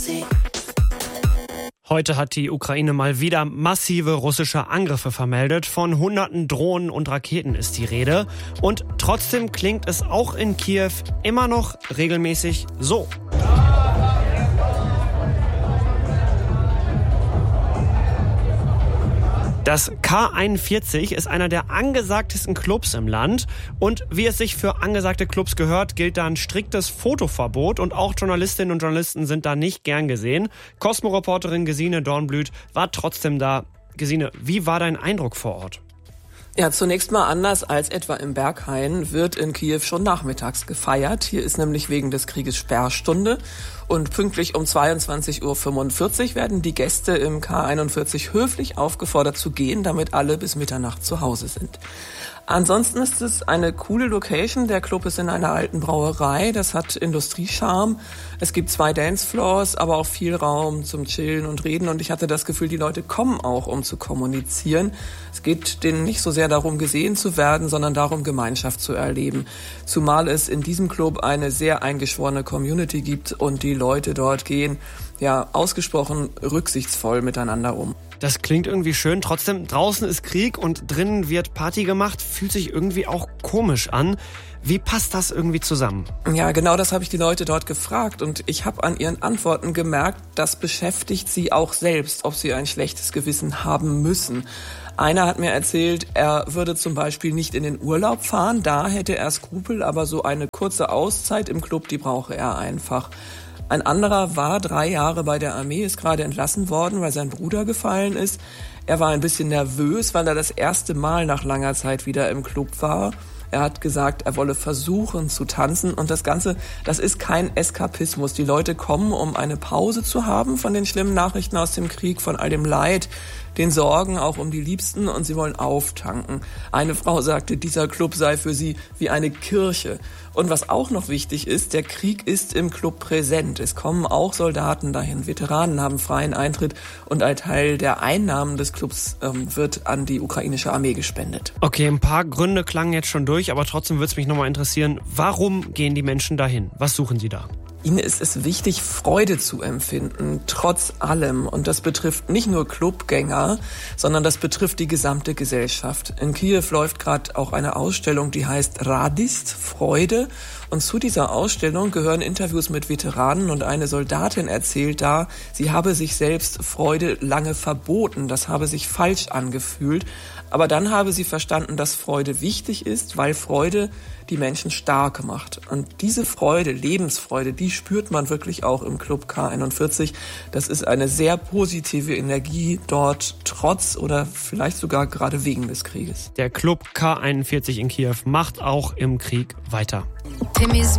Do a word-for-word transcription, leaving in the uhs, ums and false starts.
Heute hat die Ukraine mal wieder massive russische Angriffe vermeldet. Von hunderten Drohnen und Raketen ist die Rede. Und trotzdem klingt es auch in Kiew immer noch regelmäßig so. Das K einundvierzig ist einer der angesagtesten Clubs im Land und wie es sich für angesagte Clubs gehört, gilt da ein striktes Fotoverbot und auch Journalistinnen und Journalisten sind da nicht gern gesehen. Cosmo-Reporterin Gesine Dornblüt war trotzdem da. Gesine, wie war dein Eindruck vor Ort? Ja, zunächst mal anders als etwa im Berghain wird in Kiew schon nachmittags gefeiert. Hier ist nämlich wegen des Krieges Sperrstunde und pünktlich um zweiundzwanzig Uhr fünfundvierzig werden die Gäste im K einundvierzig höflich aufgefordert zu gehen, damit alle bis Mitternacht zu Hause sind. Ansonsten ist es eine coole Location. Der Club ist in einer alten Brauerei. Das hat Industriescharme. Es gibt zwei Dancefloors, aber auch viel Raum zum Chillen und Reden. Und ich hatte das Gefühl, die Leute kommen auch, um zu kommunizieren. Es geht denen nicht so sehr darum, gesehen zu werden, sondern darum, Gemeinschaft zu erleben. Zumal es in diesem Club eine sehr eingeschworene Community gibt und die Leute dort gehen ja ausgesprochen rücksichtsvoll miteinander um. Das klingt irgendwie schön. Trotzdem, draußen ist Krieg und drinnen wird Party gemacht. Fühlt sich irgendwie auch komisch an. Wie passt das irgendwie zusammen? Ja, genau das habe ich die Leute dort gefragt. Und ich habe an ihren Antworten gemerkt, das beschäftigt sie auch selbst, ob sie ein schlechtes Gewissen haben müssen. Einer hat mir erzählt, er würde zum Beispiel nicht in den Urlaub fahren. Da hätte er Skrupel, aber so eine kurze Auszeit im Club, die brauche er einfach. Ein anderer war drei Jahre bei der Armee, ist gerade entlassen worden, weil sein Bruder gefallen ist. Er war ein bisschen nervös, weil er das erste Mal nach langer Zeit wieder im Club war. Er hat gesagt, er wolle versuchen zu tanzen und das Ganze, das ist kein Eskapismus. Die Leute kommen, um eine Pause zu haben von den schlimmen Nachrichten aus dem Krieg, von all dem Leid, den Sorgen, auch um die Liebsten und sie wollen auftanken. Eine Frau sagte, dieser Club sei für sie wie eine Kirche. Und was auch noch wichtig ist, der Krieg ist im Club präsent. Es kommen auch Soldaten dahin. Veteranen haben freien Eintritt und ein Teil der Einnahmen des Clubs ähm, wird an die ukrainische Armee gespendet. Okay, ein paar Gründe klangen jetzt schon durch, aber trotzdem würde es mich nochmal interessieren, warum gehen die Menschen dahin? Was suchen sie da? Ihnen ist es wichtig, Freude zu empfinden, trotz allem. Und das betrifft nicht nur Clubgänger, sondern das betrifft die gesamte Gesellschaft. In Kiew läuft gerade auch eine Ausstellung, die heißt Radist, Freude. Und zu dieser Ausstellung gehören Interviews mit Veteranen und eine Soldatin erzählt da, sie habe sich selbst Freude lange verboten. Das habe sich falsch angefühlt. Aber dann habe sie verstanden, dass Freude wichtig ist, weil Freude die Menschen stark macht. Und diese Freude, Lebensfreude, die spürt man wirklich auch im Club K einundvierzig. Das ist eine sehr positive Energie dort, trotz oder vielleicht sogar gerade wegen des Krieges. Der Club K einundvierzig in Kiew macht auch im Krieg weiter.